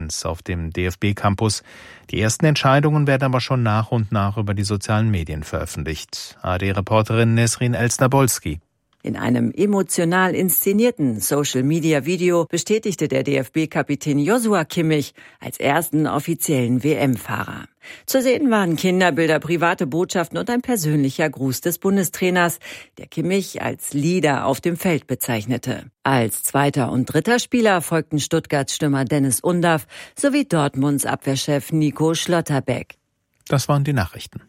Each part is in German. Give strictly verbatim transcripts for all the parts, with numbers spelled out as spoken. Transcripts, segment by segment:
Präsenz auf dem D F B-Campus. Die ersten Entscheidungen werden aber schon nach und nach über die sozialen Medien veröffentlicht. A R D-Reporterin Nesrin Elsner-Bolski. In einem emotional inszenierten Social-Media-Video bestätigte der D F B-Kapitän Joshua Kimmich als ersten offiziellen W M-Fahrer. Zu sehen waren Kinderbilder, private Botschaften und ein persönlicher Gruß des Bundestrainers, der Kimmich als Leader auf dem Feld bezeichnete. Als zweiter und dritter Spieler folgten Stuttgarts Stürmer Dennis Undaff sowie Dortmunds Abwehrchef Nico Schlotterbeck. Das waren die Nachrichten.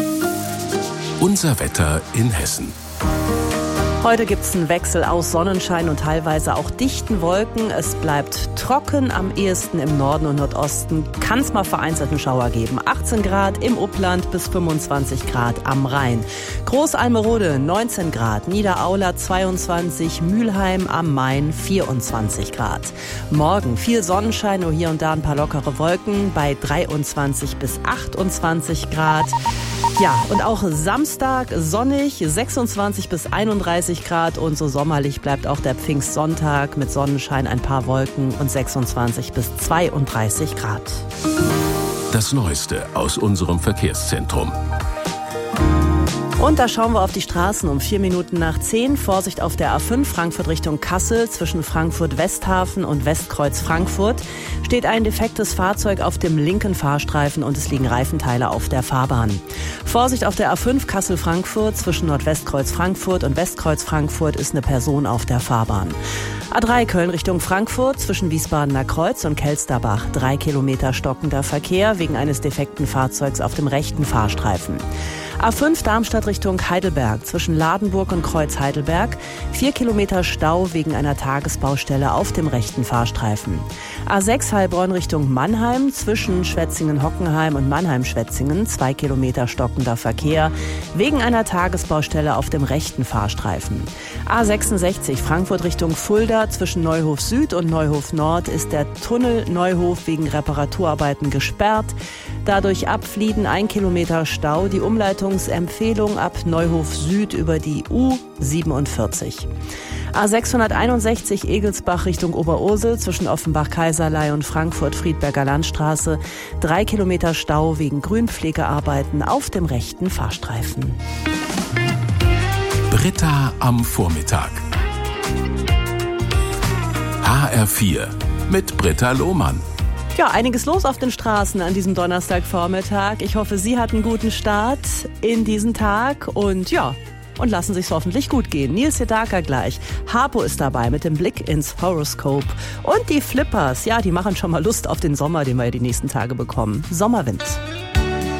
Unser Wetter in Hessen. Heute gibt's einen Wechsel aus Sonnenschein und teilweise auch dichten Wolken. Es bleibt trocken, am ehesten im Norden und Nordosten. Kann es mal vereinzelt einen Schauer geben. achtzehn Grad im Upland bis fünfundzwanzig Grad am Rhein. Großalmerode neunzehn Grad, Niederaula zweiundzwanzig, Mülheim am Main vierundzwanzig Grad. Morgen viel Sonnenschein, nur hier und da ein paar lockere Wolken bei dreiundzwanzig bis achtundzwanzig Grad. Ja, und auch Samstag sonnig, sechsundzwanzig bis einunddreißig Grad und so sommerlich bleibt auch der Pfingstsonntag mit Sonnenschein, ein paar Wolken und sechsundzwanzig bis zweiunddreißig Grad. Das Neueste aus unserem Verkehrszentrum. Und da schauen wir auf die Straßen um vier Minuten nach zehn. Vorsicht auf der A fünf Frankfurt Richtung Kassel zwischen Frankfurt-Westhafen und Westkreuz Frankfurt. Steht ein defektes Fahrzeug auf dem linken Fahrstreifen und es liegen Reifenteile auf der Fahrbahn. Vorsicht auf der A fünf Kassel-Frankfurt zwischen Nordwestkreuz Frankfurt und Westkreuz Frankfurt ist eine Person auf der Fahrbahn. A drei Köln Richtung Frankfurt zwischen Wiesbadener Kreuz und Kelsterbach. Drei Kilometer stockender Verkehr wegen eines defekten Fahrzeugs auf dem rechten Fahrstreifen. A fünf Darmstadt Richtung Heidelberg zwischen Ladenburg und Kreuz Heidelberg. Vier Kilometer Stau wegen einer Tagesbaustelle auf dem rechten Fahrstreifen. A sechs Heilbronn Richtung Mannheim zwischen Schwetzingen-Hockenheim und Mannheim-Schwetzingen. Zwei Kilometer stockender Verkehr wegen einer Tagesbaustelle auf dem rechten Fahrstreifen. A sechsundsechzig Frankfurt Richtung Fulda zwischen Neuhof Süd und Neuhof Nord ist der Tunnel Neuhof wegen Reparaturarbeiten gesperrt. Dadurch abflieden ein Kilometer Stau. Die Umleitungsempfehlung ab Neuhof Süd über die U siebenundvierzig. A sechshunderteinundsechzig Egelsbach Richtung Oberursel zwischen Offenbach-Kaiserlei und Frankfurt-Friedberger Landstraße. Drei Kilometer Stau wegen Grünpflegearbeiten auf dem rechten Fahrstreifen. Britta am Vormittag. H R vier mit Britta Lohmann. Ja, einiges los auf den Straßen an diesem Donnerstagvormittag. Ich hoffe, Sie hatten einen guten Start in diesen Tag und ja, und lassen sich's hoffentlich gut gehen. Nils Sedaka gleich. Harpo ist dabei mit dem Blick ins Horoskop. Und die Flippers, ja, die machen schon mal Lust auf den Sommer, den wir ja die nächsten Tage bekommen. Sommerwind.